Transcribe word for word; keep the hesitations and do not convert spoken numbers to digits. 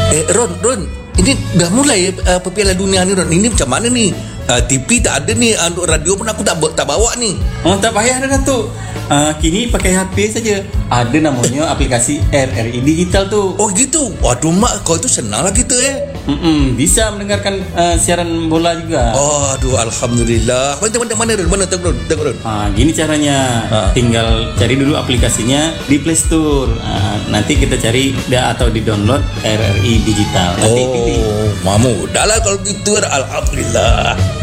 Eh Ron, Ron, ini dah mulai uh, Piala Dunia ni Ron. Ini macam mana ni? Uh, T V tak ada ni, uh, radio pun aku tak tak bawa ni. Oh, tak payah dah Datuk. Uh, kini pakai H P saja. Ada namanya aplikasi R R I Digital tu. Oh gitu. Waduh mak, kau itu senang lah kita eh. Mm-mm, bisa mendengarkan uh, siaran bola juga. Oh, aduh alhamdulillah. Mana mana mana Ron? Mana tengok Ron? Tengok Ron. Ah, gini caranya. Ha. Tinggal cari dulu aplikasinya di Play Store. Ah, nanti kita cari dia atau di download R R I Digital. Nanti pilih. Oh, mamu. Dah lah kalau gitu alhamdulillah.